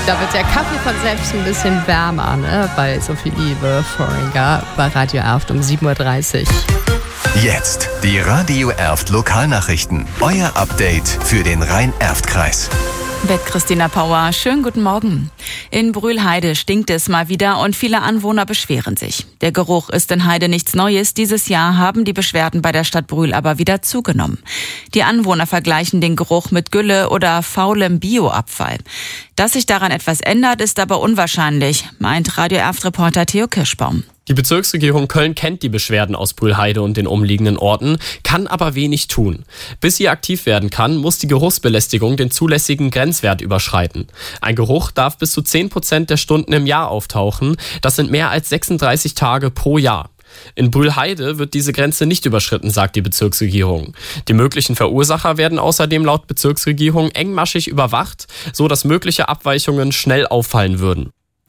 Da wird der Kaffee von selbst ein bisschen wärmer, ne? Bei So viel Liebe, Foreigner, bei Radio Erft um 7.30 Uhr. Jetzt die Radio Erft Lokalnachrichten. Euer Update für den Rhein-Erft-Kreis. Mit Christina Pauer. Schönen guten Morgen. In Brühlheide stinkt es mal wieder und viele Anwohner beschweren sich. Der Geruch ist in Heide nichts Neues. Dieses Jahr haben die Beschwerden bei der Stadt Brühl aber wieder zugenommen. Die Anwohner vergleichen den Geruch mit Gülle oder faulem Bioabfall. Dass sich daran etwas ändert, ist aber unwahrscheinlich, meint Radio Erft-Reporter Theo Kirschbaum. Die Bezirksregierung Köln kennt die Beschwerden aus Brühlheide und den umliegenden Orten, kann aber wenig tun. Bis sie aktiv werden kann, muss die Geruchsbelästigung den zulässigen Grenzwert überschreiten. Ein Geruch darf bis zu 10% der Stunden im Jahr auftauchen. Das sind mehr als 36 Tage pro Jahr. In Brühlheide wird diese Grenze nicht überschritten, sagt die Bezirksregierung. Die möglichen Verursacher werden außerdem laut Bezirksregierung engmaschig überwacht, so dass mögliche Abweichungen schnell auffallen würden.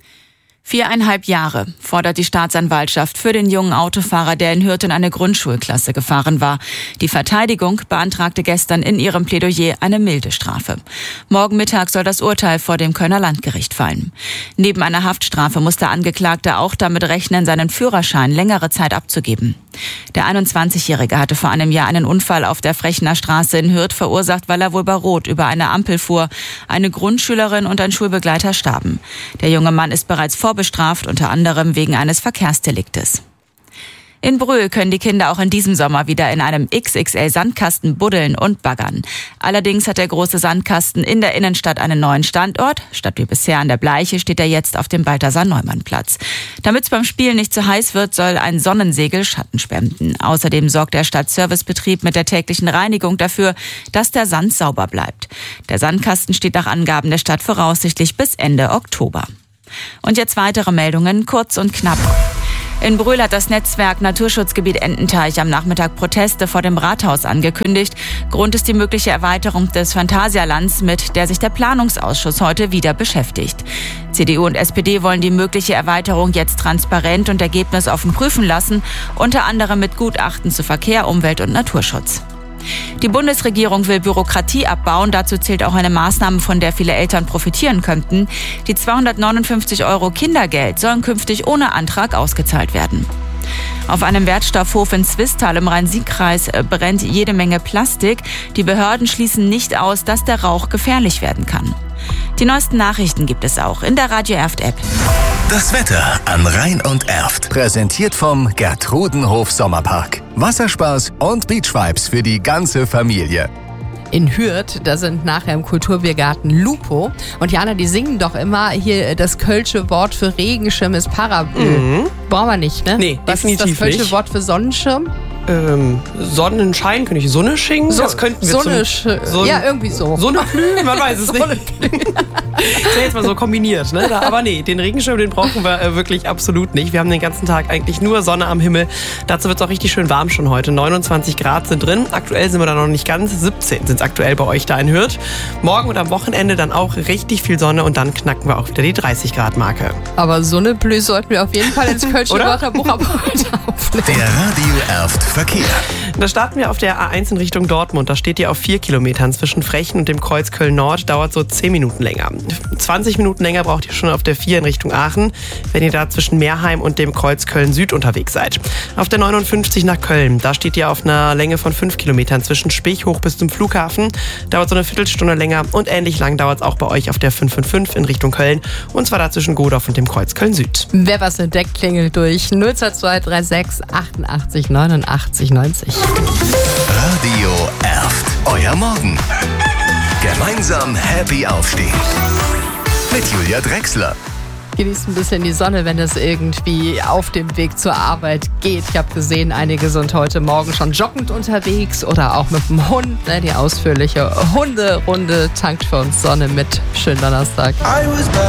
4,5 Jahre fordert die Staatsanwaltschaft für den jungen Autofahrer, der in Hürth in eine Grundschulklasse gefahren war. Die Verteidigung beantragte gestern in ihrem Plädoyer eine milde Strafe. Morgen Mittag soll das Urteil vor dem Kölner Landgericht fallen. Neben einer Haftstrafe muss der Angeklagte auch damit rechnen, seinen Führerschein längere Zeit abzugeben. Der 21-Jährige hatte vor einem Jahr einen Unfall auf der Frechner Straße in Hürth verursacht, weil er wohl bei Rot über eine Ampel fuhr. Eine Grundschülerin und ein Schulbegleiter starben. Der junge Mann ist bereits vorbestraft, unter anderem wegen eines Verkehrsdeliktes. In Brühl können die Kinder auch in diesem Sommer wieder in einem XXL-Sandkasten buddeln und baggern. Allerdings hat der große Sandkasten in der Innenstadt einen neuen Standort. Statt wie bisher an der Bleiche steht er jetzt auf dem Balthasar-Neumann-Platz. Damit es beim Spielen nicht zu heiß wird, soll ein Sonnensegel Schatten spenden. Außerdem sorgt der Stadtservicebetrieb mit der täglichen Reinigung dafür, dass der Sand sauber bleibt. Der Sandkasten steht nach Angaben der Stadt voraussichtlich bis Ende Oktober. Und jetzt weitere Meldungen, kurz und knapp. In Brühl hat das Netzwerk Naturschutzgebiet Ententeich am Nachmittag Proteste vor dem Rathaus angekündigt. Grund ist die mögliche Erweiterung des Phantasialands, mit der sich der Planungsausschuss heute wieder beschäftigt. CDU und SPD wollen die mögliche Erweiterung jetzt transparent und ergebnisoffen prüfen lassen, unter anderem mit Gutachten zu Verkehr, Umwelt und Naturschutz. Die Bundesregierung will Bürokratie abbauen. Dazu zählt auch eine Maßnahme, von der viele Eltern profitieren könnten. Die 259 € Kindergeld sollen künftig ohne Antrag ausgezahlt werden. Auf einem Wertstoffhof in Zwistal im Rhein-Sieg-Kreis brennt jede Menge Plastik. Die Behörden schließen nicht aus, dass der Rauch gefährlich werden kann. Die neuesten Nachrichten gibt es auch in der Radio Erft App. Das Wetter an Rhein und Erft. Präsentiert vom Gertrudenhof Sommerpark. Wasserspaß und Beachvibes für die ganze Familie. In Hürth, da sind nachher im Kulturbiergarten Lupo. Und Jana, die singen doch immer hier das kölsche Wort für Regenschirm ist Parabel. Brauchen wir nicht, ne? Nee, was definitiv ist das kölsche nicht. Wort für Sonnenschirm? Sonnenschein, könnte ich Sonne schingen? Das könnten wir ja, irgendwie so. Sonneplü, man weiß es nicht. Ist ja jetzt mal so kombiniert, ne? Aber nee, den Regenschirm, den brauchen wir wirklich absolut nicht. Wir haben den ganzen Tag eigentlich nur Sonne am Himmel. Dazu wird es auch richtig schön warm schon heute. 29 Grad sind drin. Aktuell sind wir da noch nicht ganz. 17 sind es aktuell bei euch da in Hürth. Morgen und am Wochenende dann auch richtig viel Sonne und dann knacken wir auch wieder die 30 Grad Marke. Aber Sonneplü sollten wir auf jeden Fall ins kölsche Wörterbuch aufnehmen. Der Radio Erft Verkehr. Da starten wir auf der A1 in Richtung Dortmund. Da steht ihr auf 4 Kilometern zwischen Frechen und dem Kreuz Köln-Nord. Dauert so 10 Minuten länger. 20 Minuten länger braucht ihr schon auf der 4 in Richtung Aachen, wenn ihr da zwischen Meerheim und dem Kreuz Köln-Süd unterwegs seid. Auf der 59 nach Köln, da steht ihr auf einer Länge von 5 Kilometern zwischen Spich hoch bis zum Flughafen. Dauert so eine Viertelstunde länger und ähnlich lang dauert es auch bei euch auf der 555 in Richtung Köln. Und zwar da zwischen Godorf und dem Kreuz Köln-Süd. Wer was entdeckt, klingelt durch 02236 88 89 90. Radio Erft. Euer Morgen. Gemeinsam happy aufstehen. Mit Julia Drechsler. Genießt ein bisschen die Sonne, wenn es irgendwie auf dem Weg zur Arbeit geht. Ich habe gesehen, einige sind heute Morgen schon joggend unterwegs oder auch mit dem Hund. Die ausführliche Hunderunde tankt für uns Sonne mit. Schönen Donnerstag.